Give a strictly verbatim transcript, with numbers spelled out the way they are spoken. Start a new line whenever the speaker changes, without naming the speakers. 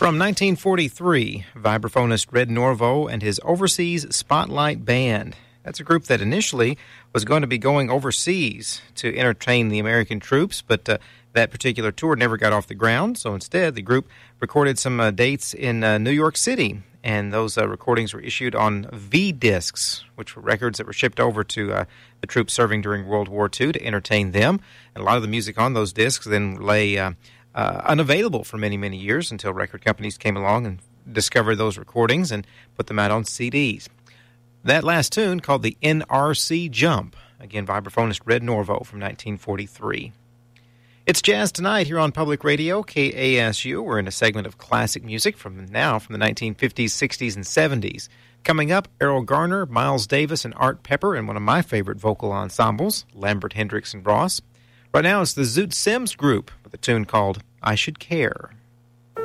From nineteen forty-three, vibraphonist Red Norvo and his Overseas Spotlight Band. That's a group that initially was going to be going overseas to entertain the American troops, but uh, that particular tour never got off the ground. So instead, the group recorded some uh, dates in uh, New York City, and those uh, recordings were issued on V-discs, which were records that were shipped over to uh, the troops serving during World War Two to entertain them. And a lot of the music on those discs then lay uh, uh, unavailable for many, many years until record companies came along and discovered those recordings and put them out on C Ds. That last tune, called the N R C Jump, again, vibraphonist Red Norvo from nineteen forty-three. It's Jazz Tonight here on Public Radio, K A S U. We're in a segment of classic music from now, from the nineteen fifties, sixties, and seventies. Coming up, Errol Garner, Miles Davis, and Art Pepper, and one of my favorite vocal ensembles, Lambert, Hendricks, and Ross. Right now, it's the Zoot Sims Group with a tune called I Should Care.